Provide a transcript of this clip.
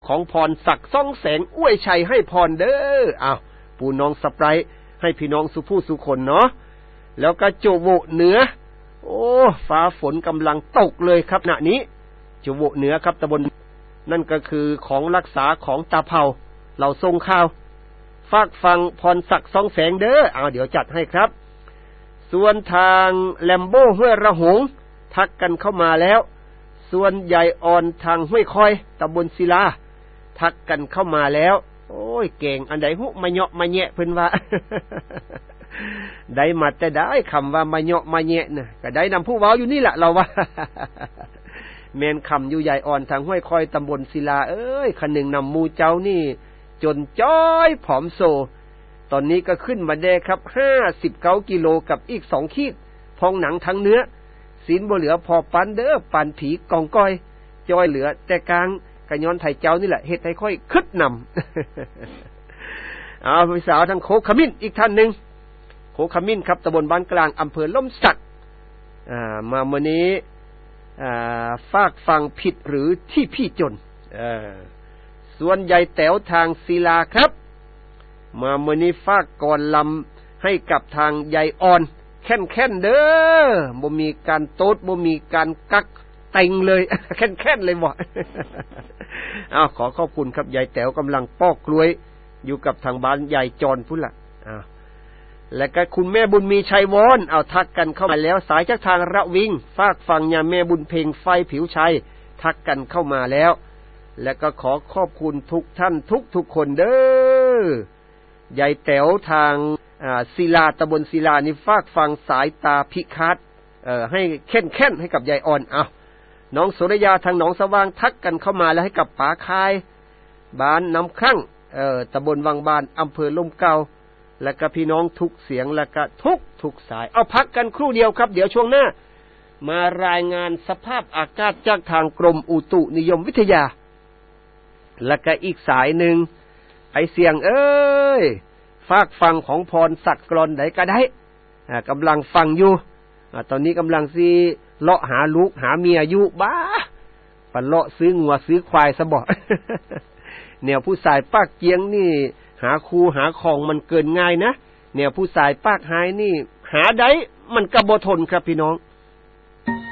ของพรศักดิ์ซ่องแสงอ้วยชัยให้พรเด้ออ้าวปู่น้องสไปร์ให้พี่น้องสุผู้สุคนเนาะแล้วก็โจโวเหนือโอ้ฟ้าฝนกำลังตกเลยครับณนี้โจโวเหนือครับตำบลนั่นก็คือของรักษาของตาเผาเราส่งข่าวฝากฟังพรศักดิ์ซ่องแสงเด้อเอาเดี๋ยวจัดให้ครับส่วนทางแลมโบ้ห้วยระหงทักกันเข้ามาแล้วส่วนใหญ่อ่อนทางห้วยคอยตำบลศิลาทักกันเข้ามาแล้วโอ้ยเก่งอันใดหุมาเหาะมาแยะเพิ่นว่า ได้มาแต่ได้คำว่ามาเหาะมาแยะน่ะก็ได้นำผู้เว้าอยู่นี่แหละเราว่า แม่นคำอยู่ใหญ่อ่อนทางห้วยคอยตำบลศิลาเอ้ยคันหนึ่งนำมูเจ้านี่จนจ้อยผอมโซตอนนี้ก็ขึ้นมาได้ครับ59กิโลกับอีก2ขีดพองหนังทั้งเนื้อศีลบ่เหลือพอปันเด้อปันผีกองก้อยจ้อยเหลือแต่กลางกะย้อนไทเจ้านี่แหละเฮ็ดให้ค่อยคึดนำ เอาพี่สาวทางโคขมิ้นอีกท่านหนึ่งโคขมิ้นครับตำบลบ้านกลางอำเภอล่มสักมาเมื่อนี้ฝากฟังผิดหรือที่พี่จนส่วนใหญ่แต๋วทางศิลาครับมาเมื่อนี้ฝากก่อนลำให้กับทางใหญ่อ่อนแค่นเด้อบ่มีการโต๊ดบ่มีการกักเต็งเลย แค่นเลยบ่ อ้าวขอขอบคุณครับยายแต๋วกำลังปอกกล้วยอยู่กับทางบ้านยายจรพุ่นล่ะอ้าวและก็คุณแม่บุญมีชัยวรเอาทักกันเข้ามาแล้วสายจากทางระวิงฝากฟังยาแม่บุญเพ็งไฟผิวชัยทักกันเข้ามาแล้วและก็ขอขอบคุณทุกท่านทุกคนเด้อยายแต๋วทางศิลาตำบลศิลานี่ฝากฟังสายตาพิฆาตให้แค่นให้กับยายอ่อนเอาน้องสุริยาทางหนองสว่างทักกันเข้ามาแล้วให้กับป๋าคายบ้านน้ำครั่งตำบลวังบานอำเภอลมเก่าและก็พี่น้องทุกเสียงและก็ทุกสายเอาพักกันครู่เดียวครับเดี๋ยวช่วงหน้ามารายงานสภาพอากาศจากทางกรมอุตุนิยมวิทยาและก็อีกสายหนึ่งไอเสียงเอ้ยฝากฟังของพรศักดิ์กรอนไหนก็ได้กำลังฟังอยู่ตอนนี้กำลังสิเลาะหาลูกหาเมียอยู่บ้าปันเลาะซื้องัวซื้อควายซะบ่ แนวผู้ชายปากเกียงนี่หาคูหาของมันเกินง่ายนะแนวผู้ชายปากหายนี่หาได้มันกระบ่ทนครับพี่น้อง